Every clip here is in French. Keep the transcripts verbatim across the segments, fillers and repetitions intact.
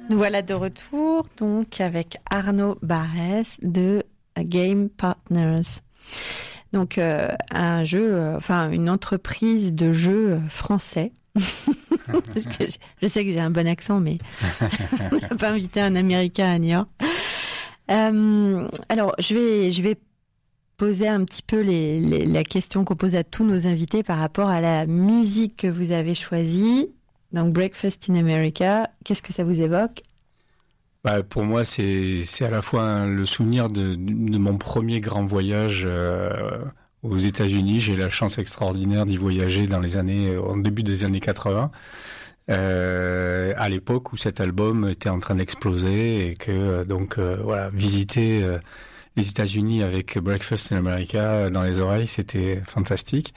Nous voilà de retour donc avec Arnaud Barès de Game Partners. Donc euh, un jeu, euh, enfin une entreprise de jeux français. Parce que je, je sais que j'ai un bon accent, mais on n'a pas invité un Américain à New York. Euh, alors je vais, je vais poser un petit peu les, les, la question qu'on pose à tous nos invités par rapport à la musique que vous avez choisie. Donc Breakfast in America, qu'est-ce que ça vous évoque ? Bah, pour moi, c'est, c'est à la fois un, le souvenir de, de mon premier grand voyage euh, aux États-Unis. J'ai eu la chance extraordinaire d'y voyager dans les années, au début des années quatre-vingts, euh, à l'époque où cet album était en train d'exploser et que donc euh, voilà, visiter euh, les États-Unis avec Breakfast in America dans les oreilles, c'était fantastique.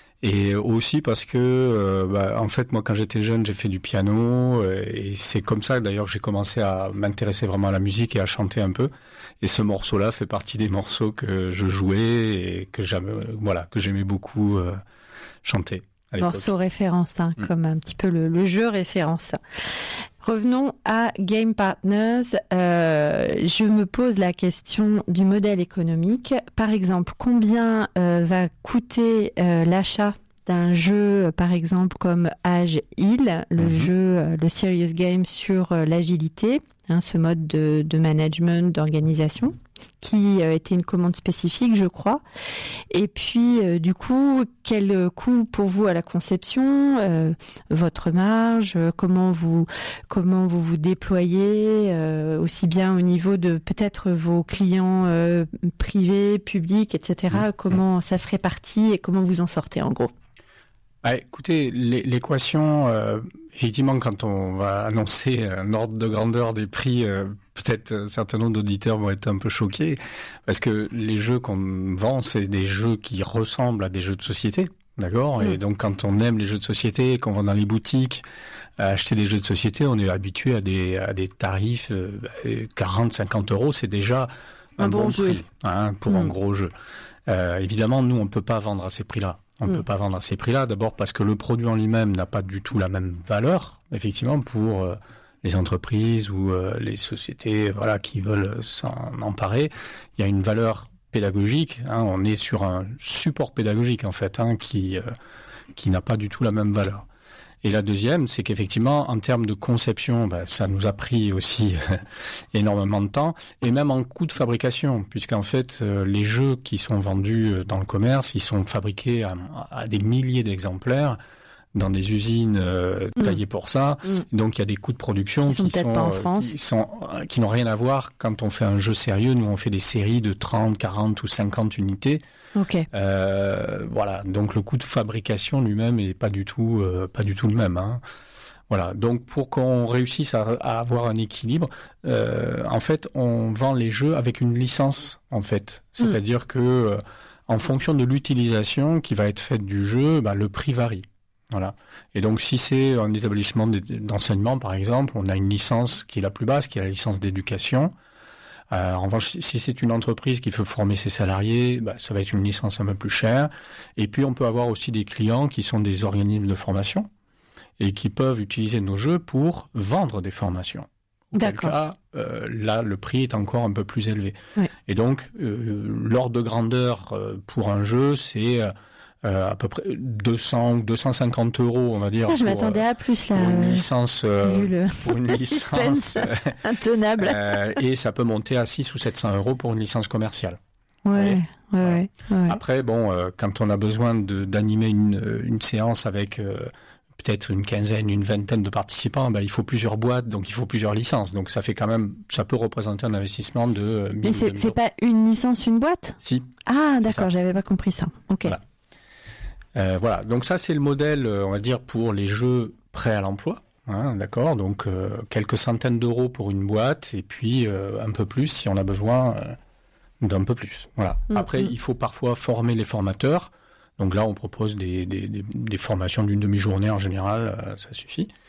Et aussi parce que, euh, bah, en fait, moi, quand j'étais jeune, j'ai fait du piano, euh, et c'est comme ça, d'ailleurs, que j'ai commencé à m'intéresser vraiment à la musique et à chanter un peu. Et ce morceau-là fait partie des morceaux que je jouais et que j'aimais, voilà, que j'aimais beaucoup euh, chanter. Morceau référence, hein, mmh. comme un petit peu le, le jeu référence. Revenons à Game Partners. Euh, je me pose la question du modèle économique. Par exemple, combien euh, va coûter euh, l'achat d'un jeu, par exemple, comme Age Hill, le mmh. jeu, euh, le serious game sur euh, l'agilité, hein, ce mode de, de management, d'organisation, qui euh, était une commande spécifique, je crois. Et puis, euh, du coup, quel coût pour vous à la conception, euh, votre marge, euh, comment vous comment vous vous déployez, euh, aussi bien au niveau de peut-être vos clients euh, privés, publics, et cetera. Mmh. Comment ça se répartit et comment vous en sortez, en gros? Ah, écoutez, l'équation, euh, effectivement, quand on va annoncer un ordre de grandeur des prix, euh, peut-être un certain nombre d'auditeurs vont être un peu choqués, parce que les jeux qu'on vend, c'est des jeux qui ressemblent à des jeux de société, d'accord ? Mmh. Et donc, quand on aime les jeux de société, qu'on va dans les boutiques à acheter des jeux de société, on est habitué à des, à des tarifs euh, quarante, cinquante euros, c'est déjà un, un bon, bon prix, hein, pour mmh. un gros jeu. Euh, évidemment, nous, on ne peut pas vendre à ces prix-là. On ne mmh. peut pas vendre à ces prix-là, d'abord parce que le produit en lui-même n'a pas du tout la même valeur, effectivement, pour euh, les entreprises ou euh, les sociétés, voilà, qui veulent s'en emparer. Il y a une valeur pédagogique, hein, on est sur un support pédagogique, en fait, hein, qui, euh, qui n'a pas du tout la même valeur. Et la deuxième, c'est qu'effectivement, en termes de conception, ben, ça nous a pris aussi énormément de temps, et même en coût de fabrication, puisqu'en fait, euh, les jeux qui sont vendus dans le commerce, ils sont fabriqués à, à des milliers d'exemplaires dans des usines euh, mmh. taillées pour ça. Mmh. Donc, il y a des coûts de production qui sont, qui peut-être sont, pas en euh, France. qui sont euh, qui n'ont rien à voir quand on fait un jeu sérieux. Nous, on fait des séries de trente, quarante ou cinquante unités. Ok. Euh, voilà. Donc, le coût de fabrication lui-même est pas du tout, euh, pas du tout le même, hein. Voilà. Donc, pour qu'on réussisse à, à avoir un équilibre, euh, en fait, on vend les jeux avec une licence, en fait. C'est-à-dire mmh. que, euh, en fonction de l'utilisation qui va être faite du jeu, bah, le prix varie. Voilà. Et donc, si c'est un établissement d'enseignement, par exemple, on a une licence qui est la plus basse, qui est la licence d'éducation. Euh, en revanche, si c'est une entreprise qui veut former ses salariés, bah, ça va être une licence un peu plus chère. Et puis, on peut avoir aussi des clients qui sont des organismes de formation et qui peuvent utiliser nos jeux pour vendre des formations. Auquel cas, euh, là, le prix est encore un peu plus élevé. Oui. Et donc, euh, l'ordre de grandeur euh, pour un jeu, c'est euh, Euh, à peu près deux cents ou deux cent cinquante euros, on va dire. Ah, je pour, m'attendais à plus là. Pour une licence, euh, vu le, pour une le licence euh, intenable. Euh, et ça peut monter à six ou sept cents euros pour une licence commerciale. Ouais, ouais, voilà. ouais, ouais. Après, bon, euh, quand on a besoin de, d'animer une, une séance avec euh, peut-être une quinzaine, une vingtaine de participants, ben, il faut plusieurs boîtes, donc il faut plusieurs licences. Donc ça fait quand même, ça peut représenter un investissement de euh, mille. Mais c'est, c'est pas une licence, une boîte ? Si. Ah, d'accord, j'avais pas compris ça. Ok. Voilà. Euh, voilà, donc ça c'est le modèle, on va dire, pour les jeux prêts à l'emploi, hein, d'accord, donc euh, quelques centaines d'euros pour une boîte, et puis euh, un peu plus si on a besoin euh, d'un peu plus. Voilà. Mmh, Après, mmh. il faut parfois former les formateurs, donc là on propose des, des, des, des formations d'une demi-journée en général, euh, ça suffit.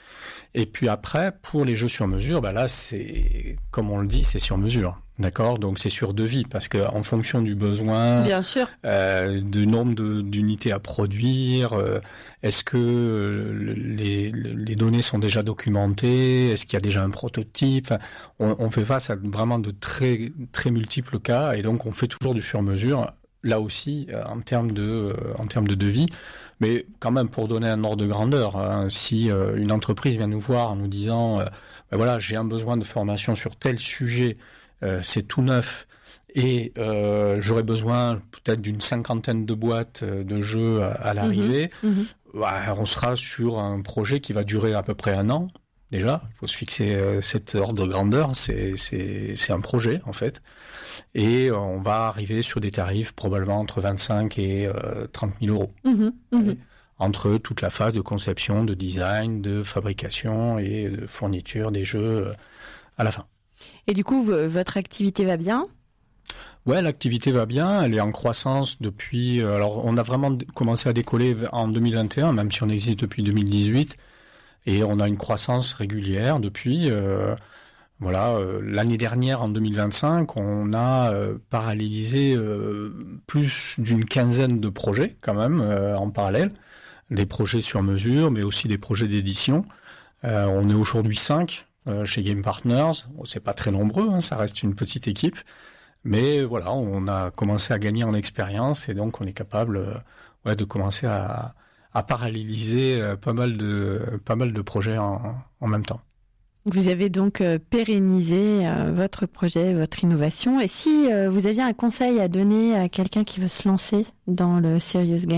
Et puis après, pour les jeux sur mesure, bah là, c'est, comme on le dit, c'est sur mesure. D'accord, donc c'est sur devis parce que en fonction du besoin, bien sûr, euh, du nombre de, d'unités à produire, euh, est-ce que euh, les, les données sont déjà documentées, est-ce qu'il y a déjà un prototype, enfin, on, on fait face à vraiment de très très multiples cas et donc on fait toujours du sur-mesure. Là aussi, euh, en termes de euh, en termes de devis, mais quand même pour donner un ordre de grandeur, hein, si euh, une entreprise vient nous voir en nous disant, euh, ben voilà, j'ai un besoin de formation sur tel sujet. Euh, c'est tout neuf et euh, j'aurais besoin peut-être d'une cinquantaine de boîtes de jeux à, à l'arrivée. Mmh, mmh. Bah, on sera sur un projet qui va durer à peu près un an déjà. Il faut se fixer euh, cet ordre de grandeur. C'est, c'est, c'est un projet en fait. Et euh, on va arriver sur des tarifs probablement entre vingt-cinq et euh, trente mille euros. Mmh, mmh. Entre toute la phase de conception, de design, de fabrication et de fourniture des jeux euh, à la fin. Et du coup, v- votre activité va bien ? Ouais, l'activité va bien. Elle est en croissance depuis... Euh, alors, on a vraiment d- commencé à décoller en deux mille vingt et un, même si on existe depuis deux mille dix-huit. Et on a une croissance régulière depuis. Euh, voilà, euh, l'année dernière, en deux mille vingt-cinq, on a euh, parallélisé euh, plus d'une quinzaine de projets, quand même, euh, en parallèle. Des projets sur mesure, mais aussi des projets d'édition. Euh, on est aujourd'hui cinq. Chez Game Partners, c'est pas très nombreux, hein, ça reste une petite équipe, mais voilà, on a commencé à gagner en expérience et donc on est capable euh, ouais, de commencer à, à paralléliser euh, pas mal de pas mal de projets en, en même temps. Vous avez donc euh, pérennisé euh, votre projet, votre innovation. Et si euh, vous aviez un conseil à donner à quelqu'un qui veut se lancer dans le serious game ?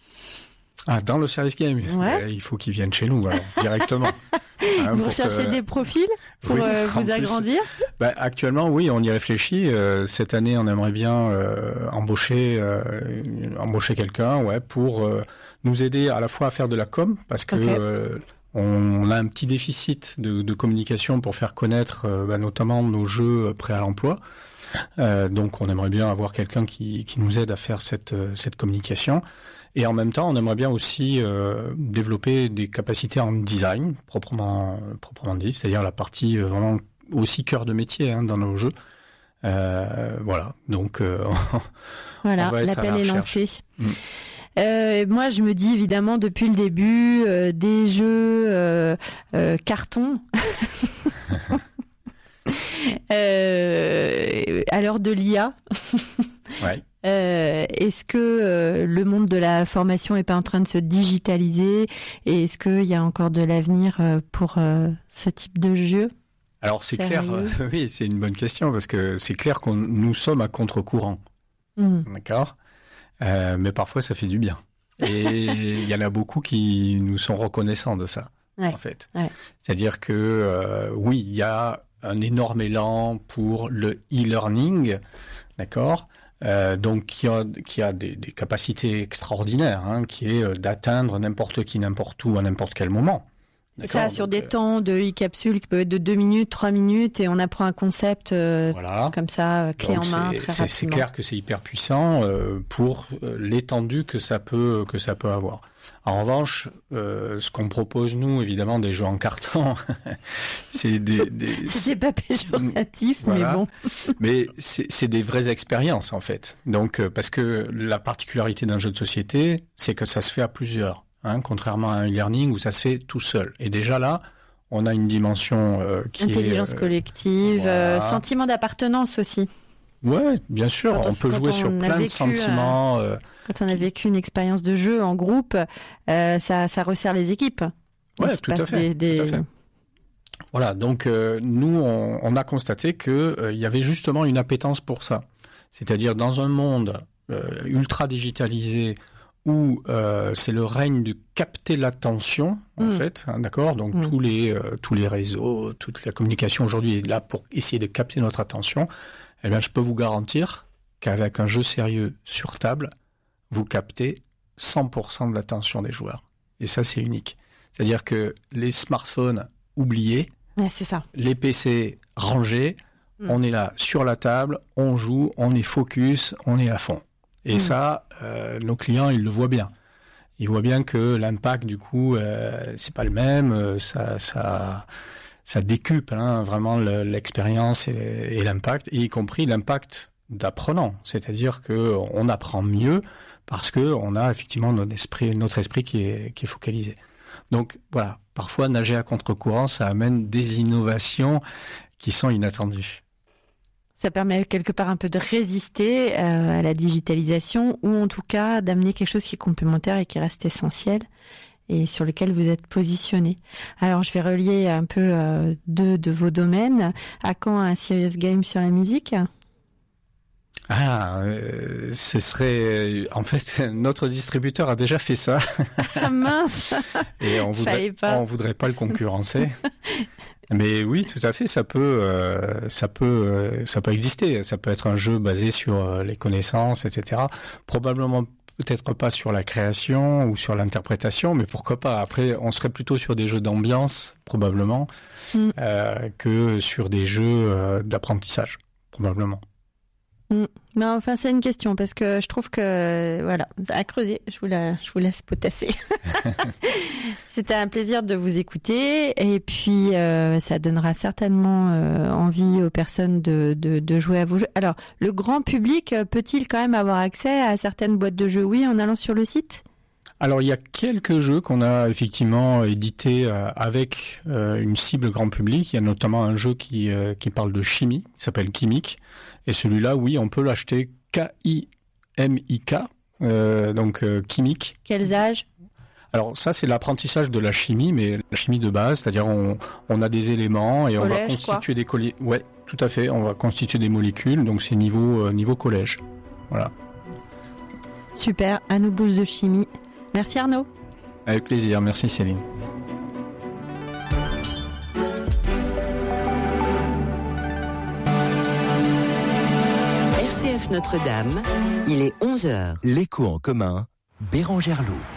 Ah, dans le serious game, ouais. euh, il faut qu'ils viennent chez nous alors, directement. Hein, vous recherchez que... des profils pour oui, euh, vous agrandir ? Bah, actuellement, oui, on y réfléchit. Euh, cette année, on aimerait bien euh, embaucher, euh, embaucher quelqu'un, ouais, pour euh, nous aider à la fois à faire de la com, parce que okay. euh, on a un petit déficit de, de communication pour faire connaître, euh, bah, notamment nos jeux prêts à l'emploi. Euh, donc, on aimerait bien avoir quelqu'un qui, qui nous aide à faire cette, cette communication. Et en même temps, on aimerait bien aussi euh, développer des capacités en design, proprement, proprement dit, c'est-à-dire la partie euh, vraiment aussi cœur de métier hein, dans nos jeux. Euh, voilà, donc euh, voilà, l'appel est lancé. Mmh. Euh, moi, je me dis évidemment depuis le début euh, des jeux euh, euh, carton. euh, à l'heure de l'I A. Ouais. Euh, est-ce que euh, le monde de la formation est pas en train de se digitaliser et est-ce qu'il y a encore de l'avenir euh, pour euh, ce type de jeu ? Alors c'est Sérieux clair, euh, oui, c'est une bonne question parce que c'est clair que nous sommes à contre-courant, mmh. D'accord, euh, mais parfois ça fait du bien et il y en a beaucoup qui nous sont reconnaissants de ça, ouais. En fait. Ouais. C'est-à-dire que euh, oui, il y a un énorme élan pour le e-learning, d'accord. Euh, donc qui a, qui a des, des capacités extraordinaires, hein, qui est euh, d'atteindre n'importe qui, n'importe où, à n'importe quel moment. D'accord, ça, sur donc, des euh... temps de e-capsule qui peuvent être de deux minutes, trois minutes, et on apprend un concept euh, voilà. Comme ça, clé donc en main, c'est, très c'est, rapidement. C'est clair que c'est hyper puissant euh, pour euh, l'étendue que ça peut que ça peut avoir. En revanche, euh, ce qu'on propose nous, évidemment, des jeux en carton, c'est des, des c'est pas péjoratif, voilà. Mais bon. Mais c'est, c'est des vraies expériences en fait. Donc euh, parce que la particularité d'un jeu de société, c'est que ça se fait à plusieurs, hein, contrairement à un e-learning où ça se fait tout seul. Et déjà là, on a une dimension euh, qui intelligence est intelligence collective, voilà. euh, sentiment d'appartenance aussi. Ouais, bien sûr, quand on, on peut jouer on sur plein vécu, de sentiments. Euh, quand on a vécu une expérience de jeu en groupe, euh, ça, ça resserre les équipes. Ouais, tout à, fait, des, des... tout à fait. Voilà, donc euh, nous, on, on a constaté qu'il euh, y avait justement une appétence pour ça. C'est-à-dire dans un monde euh, ultra digitalisé où euh, c'est le règne de capter l'attention, en mmh. fait, hein, d'accord. Donc mmh. tous les euh, tous les réseaux, toute la communication aujourd'hui est là pour essayer de capter notre attention. Eh bien, je peux vous garantir qu'avec un jeu sérieux sur table, vous captez cent pour cent de l'attention des joueurs. Et ça, c'est unique. C'est-à-dire que les smartphones oubliés, ouais, c'est ça. Les P C rangés, mmh. on est là sur la table, on joue, on est focus, on est à fond. Et mmh. ça, euh, nos clients, ils le voient bien. il voit bien que l'impact, du coup, euh, c'est pas le même. Ça, ça, ça décuple hein, vraiment le, l'expérience et, et l'impact, et y compris l'impact d'apprenant. C'est-à-dire que on apprend mieux parce que on a effectivement notre esprit, notre esprit qui est, qui est focalisé. Donc voilà, parfois nager à contre-courant, ça amène des innovations qui sont inattendues. Ça permet quelque part un peu de résister euh, à la digitalisation, ou en tout cas d'amener quelque chose qui est complémentaire et qui reste essentiel et sur lequel vous êtes positionné. Alors je vais relier un peu euh, deux de vos domaines. À quand un Serious Game sur la musique ? Ah, euh, ce serait... En fait, notre distributeur a déjà fait ça. Ah mince. Et on voudrait, pas. on voudrait pas le concurrencer. Mais oui, tout à fait, ça peut, euh, ça peut, euh, ça peut exister. Ça peut être un jeu basé sur euh, les connaissances, et cetera. Probablement peut-être pas sur la création ou sur l'interprétation, mais pourquoi pas. Après, on serait plutôt sur des jeux d'ambiance, probablement, mm. euh, que sur des jeux euh, d'apprentissage, probablement. Mmh. Mais enfin, c'est une question parce que je trouve que voilà, à creuser. Je vous la, je vous laisse potasser. C'était un plaisir de vous écouter et puis euh, ça donnera certainement euh, envie aux personnes de, de, de jouer à vos jeux. Alors, le grand public peut-il quand même avoir accès à certaines boîtes de jeux, oui, en allant sur le site ? Alors, il y a quelques jeux qu'on a effectivement édités euh, avec euh, une cible grand public. Il y a notamment un jeu qui, euh, qui parle de chimie, qui s'appelle Chimique. Et celui-là, oui, on peut l'acheter K I M I K, euh, donc euh, Chimique. Quels âges ? Alors ça, c'est l'apprentissage de la chimie, mais la chimie de base, c'est-à-dire on, on a des éléments et collège, on va constituer quoi. des colliers. Ouais, tout à fait, on va constituer des molécules, donc c'est niveau, euh, niveau collège. Voilà. Super, à nous boost de chimie. Merci Arnaud. Avec plaisir, merci Céline. R C F Notre-Dame, il est onze heures. L'écho en commun, Bérangère Loup.